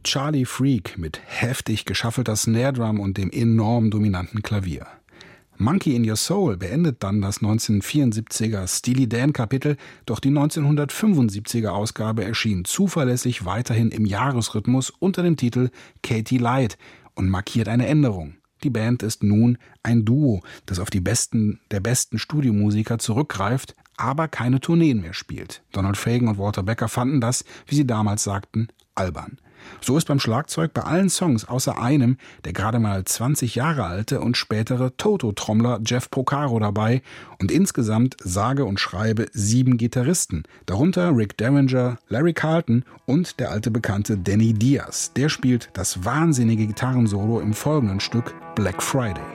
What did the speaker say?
Charlie Freak mit heftig geschaffelter Snare-Drum und dem enorm dominanten Klavier. Monkey in Your Soul beendet dann das 1974er Steely Dan-Kapitel, doch die 1975er Ausgabe erschien zuverlässig weiterhin im Jahresrhythmus unter dem Titel Katy Light und markiert eine Änderung. Die Band ist nun ein Duo, das auf die besten der besten Studiomusiker zurückgreift, aber keine Tourneen mehr spielt. Donald Fagen und Walter Becker fanden das, wie sie damals sagten, albern. So ist beim Schlagzeug bei allen Songs außer einem der gerade mal 20 Jahre alte und spätere Toto-Trommler Jeff Porcaro dabei und insgesamt sage und schreibe 7 Gitarristen, darunter Rick Derringer, Larry Carlton und der alte Bekannte Danny Diaz. Der spielt das wahnsinnige Gitarrensolo im folgenden Stück Black Friday.